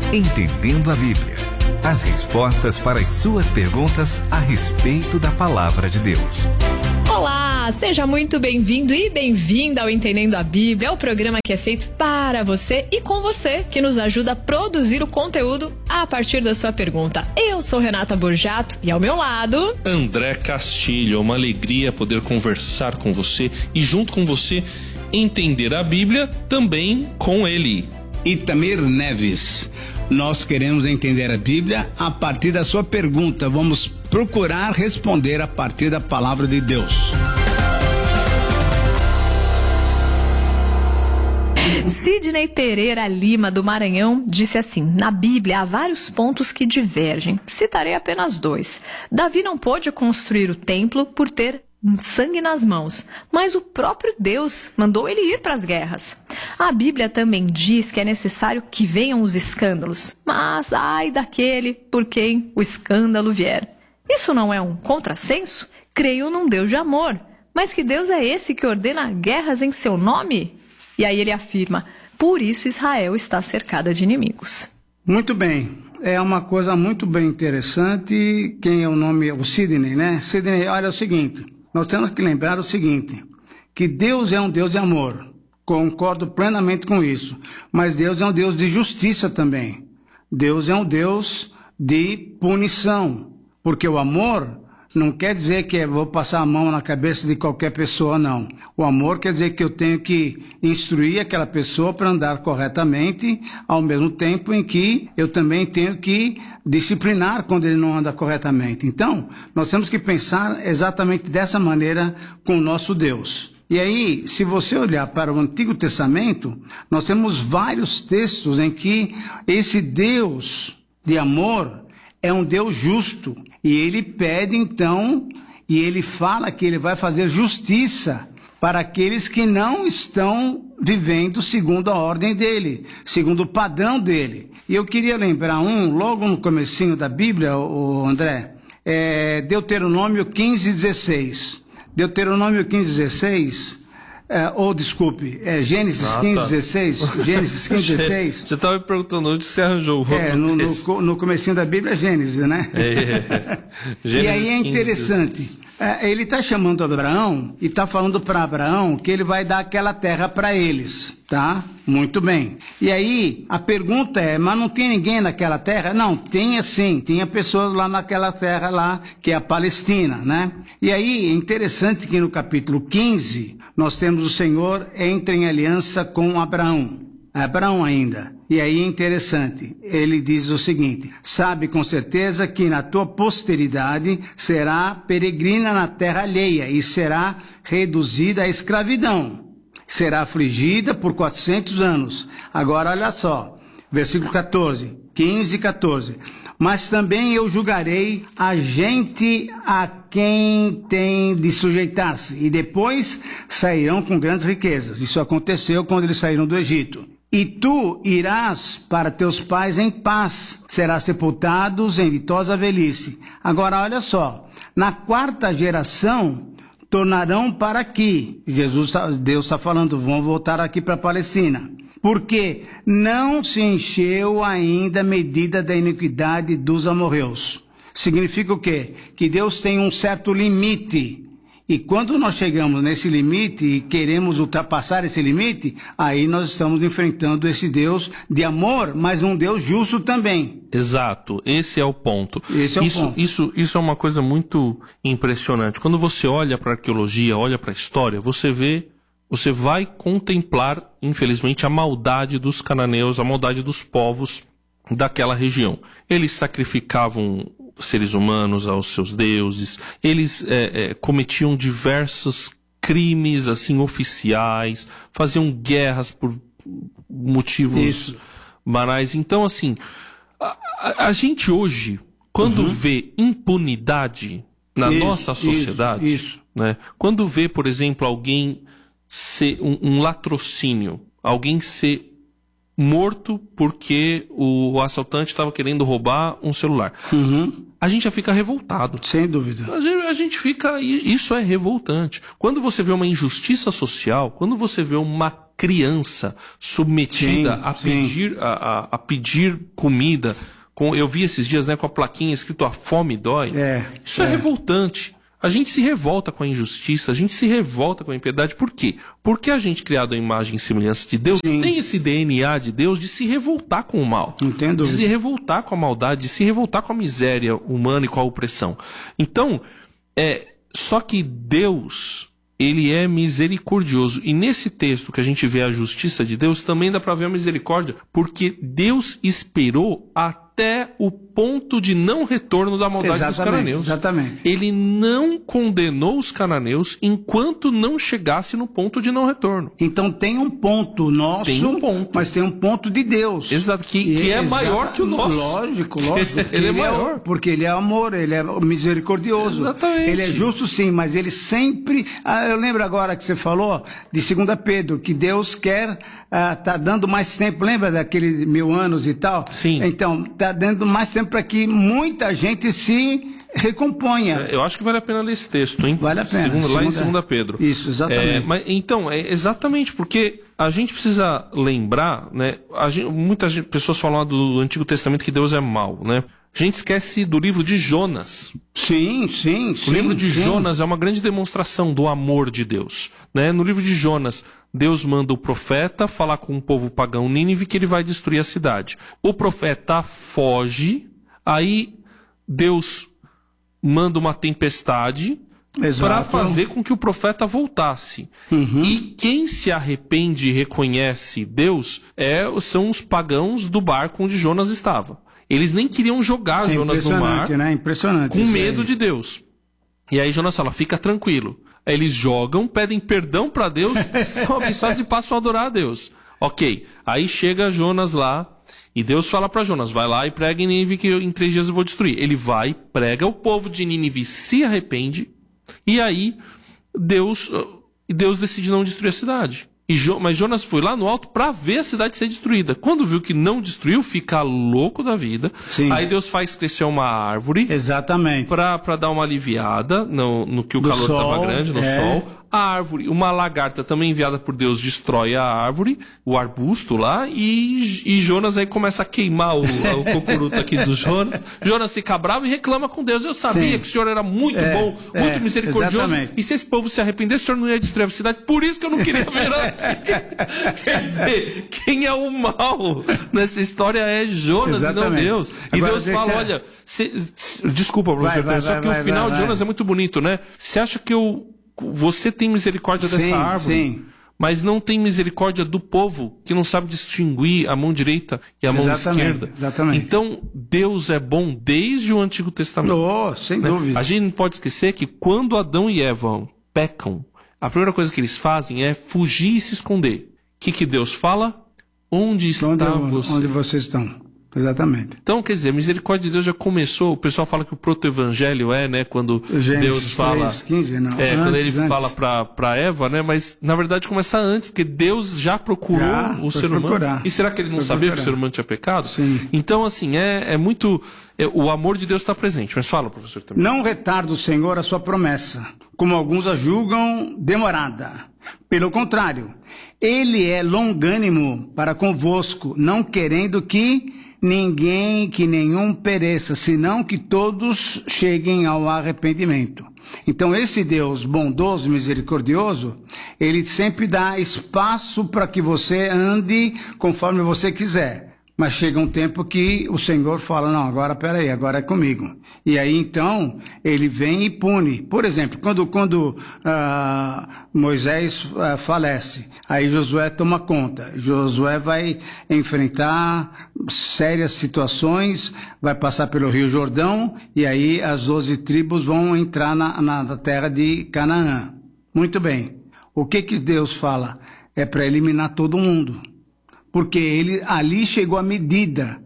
Entendendo a Bíblia. As respostas para as suas perguntas a respeito da Palavra de Deus. Olá, seja muito bem-vindo e bem-vinda ao Entendendo a Bíblia, o programa que é feito para você e com você, que nos ajuda a produzir o conteúdo a partir da sua pergunta. Eu sou Renata Borjato e ao meu lado... André Castilho. É uma alegria poder conversar com você e junto com você entender a Bíblia também com ele. Itamir Neves. Nós queremos entender a Bíblia a partir da sua pergunta. Vamos procurar responder a partir da palavra de Deus. Sidney Pereira Lima, do Maranhão, disse assim: na Bíblia há vários pontos que divergem. Citarei apenas 2. Davi não pôde construir o templo por ter sangue nas mãos, mas o próprio Deus mandou ele ir para as guerras. A Bíblia também diz que é necessário que venham os escândalos, mas ai daquele por quem o escândalo vier. Isso não é um contrassenso? Creio num Deus de amor, mas que Deus é esse que ordena guerras em seu nome? E aí ele afirma: por isso Israel está cercada de inimigos. Muito bem, é uma coisa muito bem interessante. Quem é o nome? O Sidney, né? Sidney, olha o seguinte, nós temos que lembrar o seguinte, que Deus é um Deus de amor. Concordo plenamente com isso. Mas Deus é um Deus de justiça também. Deus é um Deus de punição. Porque o amor não quer dizer que vou passar a mão na cabeça de qualquer pessoa, não. O amor quer dizer que eu tenho que instruir aquela pessoa para andar corretamente, ao mesmo tempo em que eu também tenho que disciplinar quando ele não anda corretamente. Então, nós temos que pensar exatamente dessa maneira com o nosso Deus. E aí, se você olhar para o Antigo Testamento, nós temos vários textos em que esse Deus de amor é um Deus justo. E ele pede então, e ele fala que ele vai fazer justiça para aqueles que não estão vivendo segundo a ordem dele, segundo o padrão dele. E eu queria lembrar logo no comecinho da Bíblia, o André, Deuteronômio 15:16. Deuteronômio 15:16, Gênesis 15:16. Gênesis 15:16. Você estava me perguntando onde você arranjou o outro no comecinho da Bíblia é Gênesis, né? Gênesis. E aí é interessante. Ele está chamando Abraão e está falando para Abraão que ele vai dar aquela terra para eles, tá? Muito bem. E aí a pergunta é, mas não tem ninguém naquela terra? Não, tinha sim, tinha pessoas lá naquela terra lá, que é a Palestina, né? E aí é interessante que no capítulo 15 nós temos o Senhor entra em aliança com Abraão. Abraão ainda. E aí é interessante, ele diz o seguinte: sabe com certeza que na tua posteridade será peregrina na terra alheia e será reduzida à escravidão. Será afligida por 400 anos. Agora olha só, versículo 14, 15 e 14. Mas também eu julgarei a gente a quem tem de sujeitar-se, e depois sairão com grandes riquezas. Isso aconteceu quando eles saíram do Egito. E tu irás para teus pais em paz, serás sepultados em ditosa velhice. Agora olha só, na 4ª geração tornarão para aqui. Deus está falando, vão voltar aqui para a Palestina. Porque não se encheu ainda a medida da iniquidade dos amorreus. Significa o quê? Que Deus tem um certo limite. E quando nós chegamos nesse limite e queremos ultrapassar esse limite, aí nós estamos enfrentando esse Deus de amor, mas um Deus justo também. Exato, esse é o ponto. Ponto. Isso é uma coisa muito impressionante. Quando você olha para a arqueologia, olha para a história, você vai contemplar, infelizmente, a maldade dos cananeus, a maldade dos povos daquela região. Eles sacrificavam seres humanos aos seus deuses, eles cometiam diversos crimes assim oficiais, faziam guerras por motivos banais. Então, assim, a gente hoje, quando vê impunidade na nossa sociedade, né? Quando vê, por exemplo, alguém ser um latrocínio, alguém ser morto porque o assaltante estava querendo roubar um celular. A gente já fica revoltado. Sem dúvida. A gente fica... Isso é revoltante. Quando você vê uma injustiça social, quando você vê uma criança submetida a pedir comida. Eu vi esses dias, né, com a plaquinha escrito "a fome dói". Isso é revoltante. A gente se revolta com a injustiça, a gente se revolta com a impiedade. Por quê? Porque a gente, criado à imagem e semelhança de Deus, tem esse DNA de Deus de se revoltar com o mal. Entendo. De se revoltar com a maldade, de se revoltar com a miséria humana e com a opressão. Então, só que Deus, ele é misericordioso. E nesse texto que a gente vê a justiça de Deus, também dá para ver a misericórdia. Porque Deus esperou até o ponto de não retorno da maldade dos cananeus. Exatamente. Ele não condenou os cananeus enquanto não chegasse no ponto de não retorno. Então tem um ponto nosso, mas tem um ponto de Deus. Exato, que é maior que o nosso. Lógico. Ele é maior. Porque ele é amor, ele é misericordioso. Exatamente. Ele é justo sim, mas ele sempre... eu lembro agora que você falou de 2 Pedro, que Deus quer... tá dando mais tempo, lembra daqueles 1000 anos e tal? Sim. Então, tá dando mais tempo para que muita gente se recomponha. Eu acho que vale a pena ler esse texto, hein? Vale a pena. Lá em 2 Pedro. Isso, exatamente. Então, exatamente, porque a gente precisa lembrar, né? Muitas pessoas falam lá do Antigo Testamento que Deus é mau, né? A gente esquece do livro de Jonas. Sim. O livro de Jonas é uma grande demonstração do amor de Deus, né? No livro de Jonas, Deus manda o profeta falar com o povo pagão Nínive que ele vai destruir a cidade. O profeta foge, aí Deus manda uma tempestade para fazer com que o profeta voltasse. E quem se arrepende e reconhece Deus são os pagãos do barco onde Jonas estava. Eles nem queriam jogar Jonas no mar, né? Impressionante. Com medo de Deus. E aí Jonas fala, fica tranquilo. Aí eles jogam, pedem perdão para Deus, são abençoados e passam a adorar a Deus. Ok, aí chega Jonas lá, e Deus fala para Jonas, vai lá e prega em Nínive que em 3 dias eu vou destruir. Ele vai, prega, o povo de Nínive se arrepende, e aí Deus decide não destruir a cidade. Mas Jonas foi lá no alto para ver a cidade ser destruída. Quando viu que não destruiu, fica louco da vida. Sim. Aí Deus faz crescer uma árvore. Exatamente. Para dar uma aliviada no que o calor estava grande, no sol. A árvore, uma lagarta também enviada por Deus, destrói a árvore, o arbusto lá, e Jonas aí começa a queimar o cocuruto aqui do Jonas. Jonas fica bravo e reclama com Deus. Eu sabia que o Senhor era muito bom, muito misericordioso. Exatamente. E se esse povo se arrependesse, o Senhor não ia destruir a cidade. Por isso que eu não queria ver aqui. Quer dizer, quem é o mal nessa história é Jonas e não Deus. E agora Deus fala, olha... Desculpa, professor, só que o final de Jonas é muito bonito, né? Você acha que você tem misericórdia dessa árvore, mas não tem misericórdia do povo, que não sabe distinguir a mão direita e a mão esquerda. Exatamente. Então, Deus é bom desde o Antigo Testamento. Sem dúvida. A gente não pode esquecer que quando Adão e Eva pecam, a primeira coisa que eles fazem é fugir e se esconder. O que Deus fala? Onde vocês estão? Exatamente. Então, quer dizer, a misericórdia de Deus já começou. O pessoal fala que o proto-evangelho né? Quando Gênesis Deus fala... 3:15, não. Quando ele fala para Eva, né? Mas, na verdade, começa antes, porque Deus já procurou o ser humano. E será que ele não sabia que o ser humano tinha pecado? Sim. Então, assim, é muito... o amor de Deus está presente. Mas fala, professor, também. Não retarda o Senhor a sua promessa, como alguns a julgam demorada. Pelo contrário, ele é longânimo para convosco, não querendo que nenhum pereça, senão que todos cheguem ao arrependimento. Então esse Deus bondoso, misericordioso, ele sempre dá espaço para que você ande conforme você quiser. Mas chega um tempo que o Senhor fala, não, agora é comigo. E aí então ele vem e pune. Por exemplo, quando Moisés falece, aí Josué toma conta. Josué vai enfrentar sérias situações, vai passar pelo Rio Jordão, e aí as 12 tribos vão entrar na terra de Canaã. Muito bem. O que Deus fala? É para eliminar todo mundo. Porque ali chegou a medida.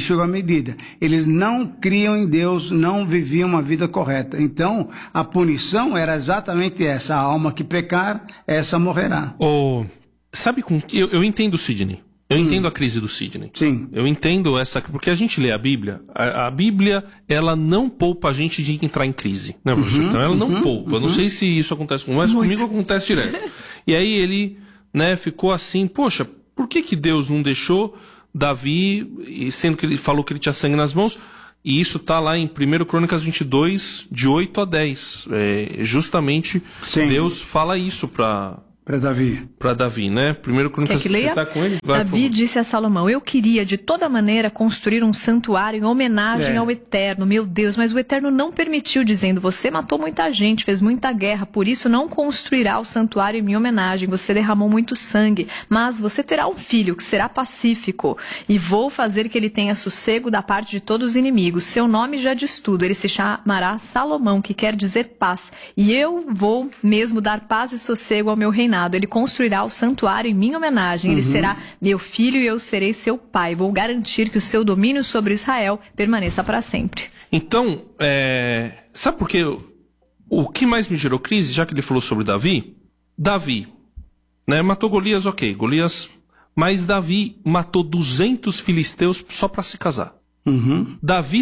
Eles não criam em Deus, não viviam uma vida correta. Então, a punição era exatamente essa. A alma que pecar, essa morrerá. Sabe, eu entendo o Sidney. Eu entendo a crise do Sidney. Sim. Eu entendo porque a gente lê a Bíblia. A Bíblia, ela não poupa a gente de entrar em crise. Né, professor? Então, ela não poupa. Eu não sei se isso acontece com mas comigo acontece direto. E aí ele né, ficou assim, poxa, por que Deus não deixou Davi, sendo que ele falou que ele tinha sangue nas mãos? E isso está lá em 1 Crônicas 22, de 8 a 10. Justamente Sim. Deus fala isso para Davi, né? 1 Crônicas, você está com ele? Davi disse a Salomão: eu queria de toda maneira construir um santuário em homenagem ao Eterno, meu Deus, mas o Eterno não permitiu, dizendo: você matou muita gente, fez muita guerra, por isso não construirá o santuário em minha homenagem, você derramou muito sangue, mas você terá um filho que será pacífico, e vou fazer que ele tenha sossego da parte de todos os inimigos. Seu nome já diz tudo, ele se chamará Salomão, que quer dizer paz, e eu vou mesmo dar paz e sossego ao meu reinado. Ele construirá o santuário em minha homenagem. Ele será meu filho e eu serei seu pai. Vou garantir que o seu domínio sobre Israel permaneça para sempre. Então, sabe por quê? O que mais me gerou crise, já que ele falou sobre Davi, né, matou Golias, ok, mas Davi matou 200 filisteus só para se casar. Davi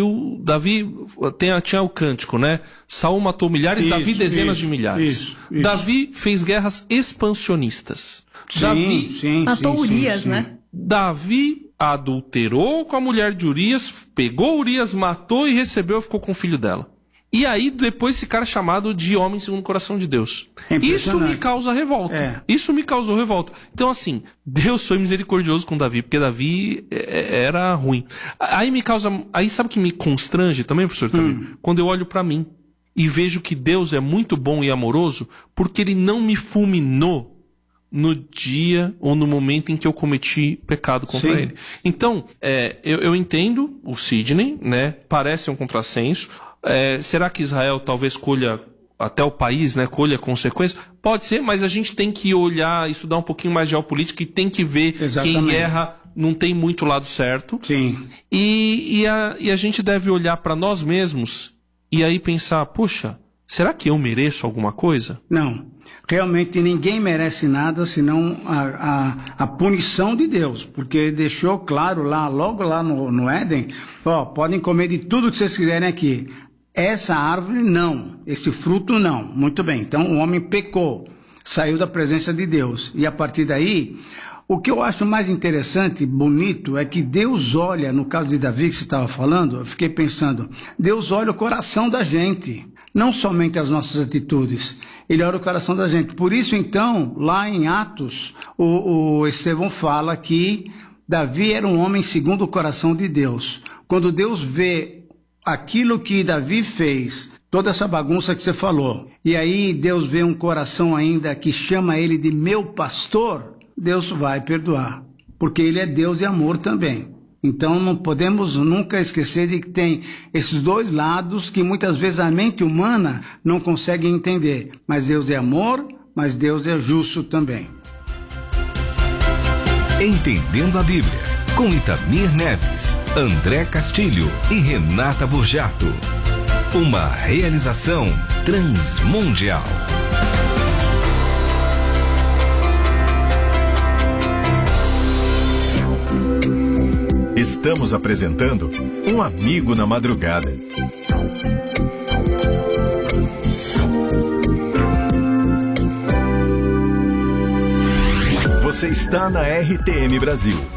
tinha o cântico, né? Saul matou milhares, Davi dezenas de milhares. Isso. Davi fez guerras expansionistas. Sim, matou Urias, né? Davi adulterou com a mulher de Urias, pegou Urias, matou e recebeu e ficou com o filho dela. E aí depois esse cara é chamado de homem segundo o coração de Deus. Isso me causa revolta. Isso me causou revolta. Então assim, Deus foi misericordioso com Davi, porque Davi era ruim. Aí sabe o que me constrange também, professor? Quando eu olho pra mim e vejo que Deus é muito bom e amoroso, porque ele não me fulminou no dia ou no momento em que eu cometi pecado contra ele. Então, eu entendo o Sidney, né? Parece um contrassenso. Será que Israel talvez colha, até o país, né, colha consequências? Pode ser, mas a gente tem que olhar, estudar um pouquinho mais de geopolítica e tem que ver que em guerra não tem muito lado certo. Sim. E a gente deve olhar para nós mesmos e aí pensar, poxa, será que eu mereço alguma coisa? Não. Realmente ninguém merece nada senão a punição de Deus, porque deixou claro logo lá no Éden, podem comer de tudo que vocês quiserem aqui. Essa árvore não, esse fruto não. Muito bem, então o homem pecou, saiu da presença de Deus. E a partir daí, o que eu acho mais interessante, bonito, é que Deus olha, no caso de Davi que você estava falando, eu fiquei pensando, Deus olha o coração da gente, não somente as nossas atitudes, ele olha o coração da gente. Por isso, então, lá em Atos, o Estevão fala que Davi era um homem segundo o coração de Deus. Quando Deus vê aquilo que Davi fez, toda essa bagunça que você falou, e aí Deus vê um coração ainda que chama ele de meu pastor, Deus vai perdoar, porque ele é Deus de amor também. Então não podemos nunca esquecer de que tem esses dois lados que muitas vezes a mente humana não consegue entender. Mas Deus é amor, mas Deus é justo também. Entendendo a Bíblia, com Itamir Neves, André Castilho e Renata Burjato. Uma realização Transmundial. Estamos apresentando Um Amigo na Madrugada. Você está na RTM Brasil.